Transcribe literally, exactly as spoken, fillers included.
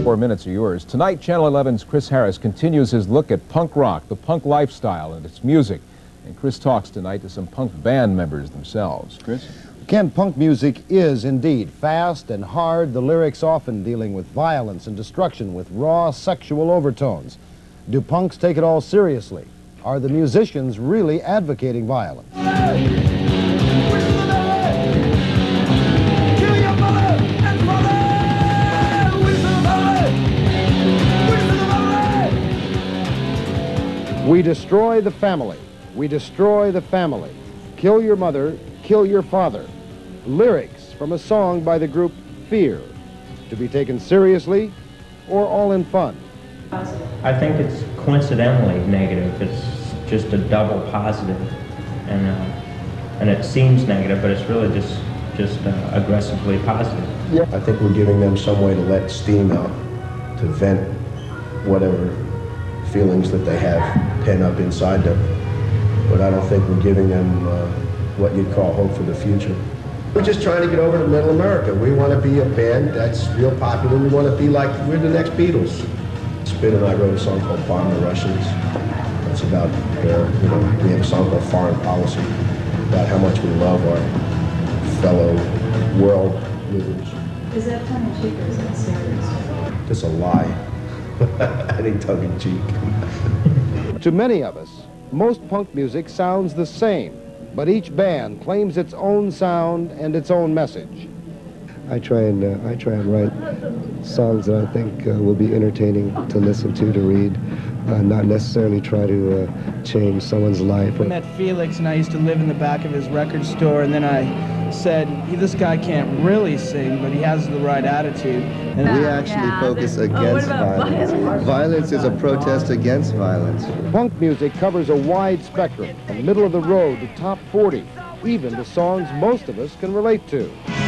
Four minutes are yours. Tonight, Channel eleven's Chris Harris continues his look at punk rock, the punk lifestyle, and its music. And Chris talks tonight to some punk band members themselves. Chris? Ken, punk music is indeed fast and hard, the lyrics often dealing with violence and destruction with raw sexual overtones. Do punks take it all seriously? Are the musicians really advocating violence? We destroy the family. We destroy the family. Kill your mother, kill your father. Lyrics from a song by the group Fear. To be taken seriously or all in fun? I think it's coincidentally negative. It's just a double positive, and uh, and it seems negative, but it's really just just uh, aggressively positive. Yeah. I think we're giving them some way to let steam out, to vent whatever feelings that they have pent up inside them. But I don't think we're giving them uh, what you'd call hope for the future. We're just trying to get over to middle America. We want to be a band that's real popular. We want to be like, we're the next Beatles. Spin and I wrote a song called Bomb the Russians. It's about, uh, you know, we have a song called Foreign Policy, about how much we love our fellow world livers. Is that tongue-in-cheek or is that serious? Just a lie. I think tongue-in-cheek. To many of us, most punk music sounds the same, but each band claims its own sound and its own message. I try and uh, I try and write songs that I think uh, will be entertaining to listen to, to read, uh, not necessarily try to uh, change someone's life. I met Felix, and I used to live in the back of his record store, and then I said, this guy can't really sing, but he has the right attitude. And we actually yeah, focus against oh, violence. violence. Violence is a protest against violence. Punk music covers a wide spectrum, from middle of the road to top forty, even to songs most of us can relate to.